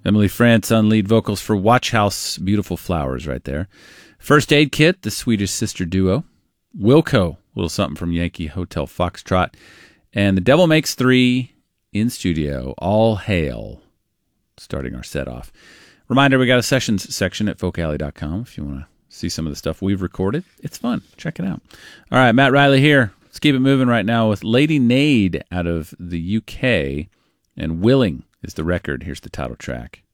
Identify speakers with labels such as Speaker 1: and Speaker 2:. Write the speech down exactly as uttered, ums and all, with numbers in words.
Speaker 1: Emily France on lead vocals for Watch House. Beautiful Flowers right there. First Aid Kit, the Swedish sister duo. Wilco, a little something from Yankee Hotel Foxtrot. And The Devil Makes Three in studio. All hail. Starting our set off. Reminder, we got a sessions section at folk alley dot com if you want to see some of the stuff we've recorded. It's fun. Check it out. All right, Matt Riley here. Let's keep it moving right now with Lady Nade out of the U K. And Willing is the record. Here's the title track.